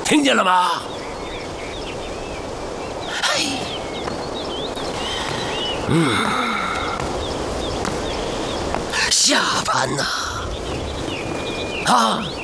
听见了吗？嘿，下班呐！啊！